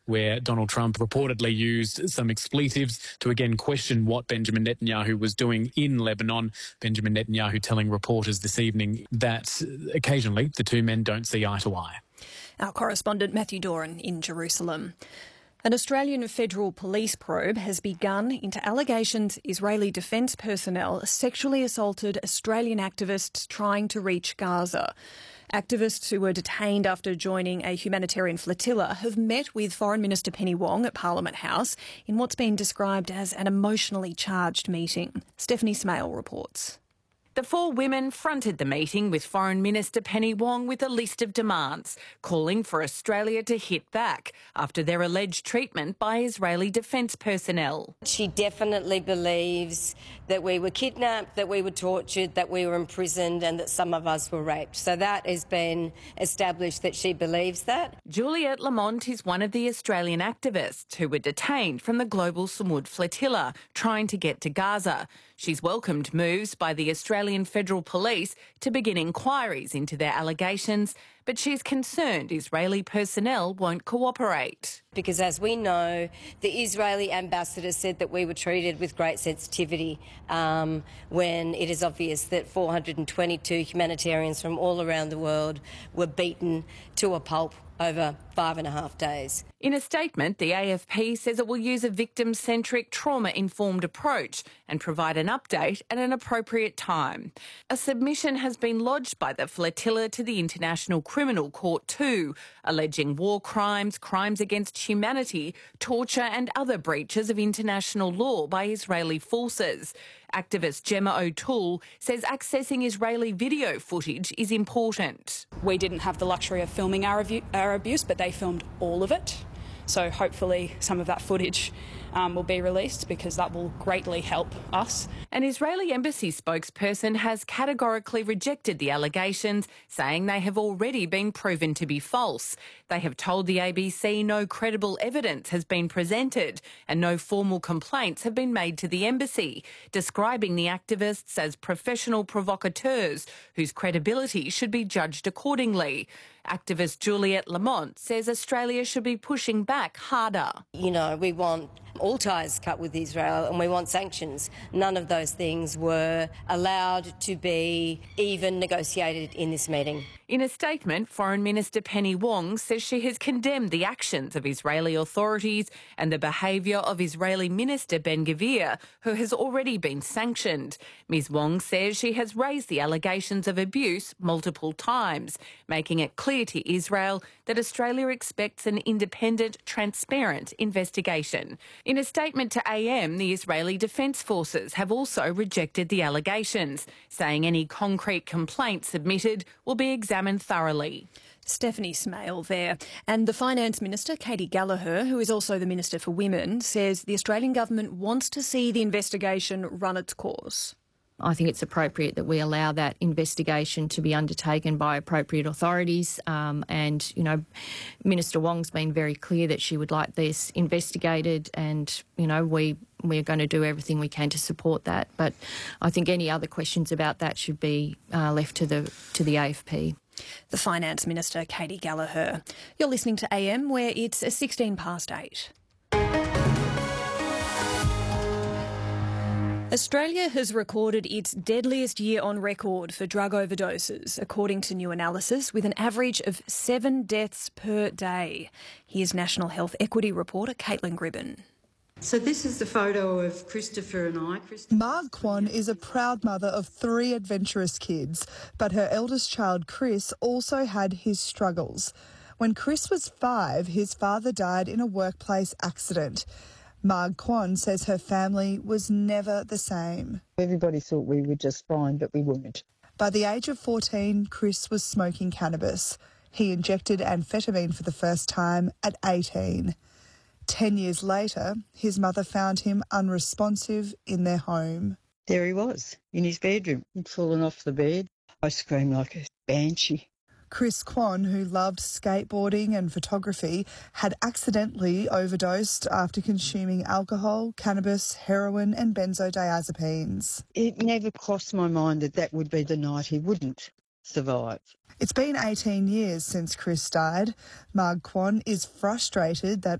where Donald Trump reportedly used some expletives to again question what Benjamin Netanyahu was doing in Lebanon. Benjamin Netanyahu telling reporters this evening that occasionally the two men don't see eye to eye. Our correspondent Matthew Doran in Jerusalem. An Australian federal police probe has begun into allegations Israeli defence personnel sexually assaulted Australian activists trying to reach Gaza. Activists who were detained after joining a humanitarian flotilla have met with Foreign Minister Penny Wong at Parliament House in what's been described as an emotionally charged meeting. Stephanie Smale reports. The four women fronted the meeting with Foreign Minister Penny Wong with a list of demands, calling for Australia to hit back after their alleged treatment by Israeli defence personnel. She definitely believes that we were kidnapped, that we were tortured, that we were imprisoned and that some of us were raped. So that has been established that she believes that. Juliette Lamont is one of the Australian activists who were detained from the Global Samud flotilla trying to get to Gaza. She's welcomed moves by the Australian Federal Police to begin inquiries into their allegations, but she's concerned Israeli personnel won't cooperate. Because as we know, the Israeli ambassador said that we were treated with great sensitivity when it is obvious that 422 humanitarians from all around the world were beaten to a pulp over 5.5 days. In a statement, the AFP says it will use a victim-centric, trauma-informed approach and provide an update at an appropriate time. A submission has been lodged by the flotilla to the International Criminal Court too, alleging war crimes, crimes against humanity, torture and other breaches of international law by Israeli forces. Activist Gemma O'Toole says accessing Israeli video footage is important. We didn't have the luxury of filming our abuse, but they filmed all of it. So hopefully some of that footage will be released because that will greatly help us. An Israeli embassy spokesperson has categorically rejected the allegations, saying they have already been proven to be false. They have told the ABC no credible evidence has been presented and no formal complaints have been made to the embassy, describing the activists as professional provocateurs whose credibility should be judged accordingly. Activist Juliette Lamont says Australia should be pushing back harder. You know, we want all ties cut with Israel and we want sanctions. None of those things were allowed to be even negotiated in this meeting. In a statement, Foreign Minister Penny Wong says she has condemned the actions of Israeli authorities and the behaviour of Israeli Minister Ben-Gvir, who has already been sanctioned. Ms Wong says she has raised the allegations of abuse multiple times, making it clear to Israel that Australia expects an independent, transparent investigation. In a statement to AM, the Israeli Defence Forces have also rejected the allegations, saying any concrete complaints submitted will be examined thoroughly. Stephanie Smale there. And the Finance Minister, Katy Gallagher, who is also the Minister for Women, says the Australian government wants to see the investigation run its course. I think it's appropriate that we allow that investigation to be undertaken by appropriate authorities. And, you know, Minister Wong's been very clear that she would like this investigated and, you know, we're going to do everything we can to support that. But I think any other questions about that should be left to the AFP. The Finance Minister, Katy Gallagher. You're listening to AM, where it's 8:16. Australia has recorded its deadliest year on record for drug overdoses, according to new analysis, with an average of 7 deaths per day. Here's National Health Equity reporter Caitlin Gribben. So this is the photo of Christopher and I. Marg Kwon is a proud mother of 3 adventurous kids, but her eldest child, Chris, also had his struggles. When Chris was 5, his father died in a workplace accident. Marg Kwon says her family was never the same. Everybody thought we were just fine, but we weren't. By the age of 14, Chris was smoking cannabis. He injected amphetamine for the first time at 18. 10 years later, his mother found him unresponsive in their home. There he was, in his bedroom. He'd fallen off the bed. I screamed like a banshee. Chris Kwon, who loved skateboarding and photography, had accidentally overdosed after consuming alcohol, cannabis, heroin and benzodiazepines. It never crossed my mind that that would be the night he wouldn't survive. It's been 18 years since Chris died. Marg Kwon is frustrated that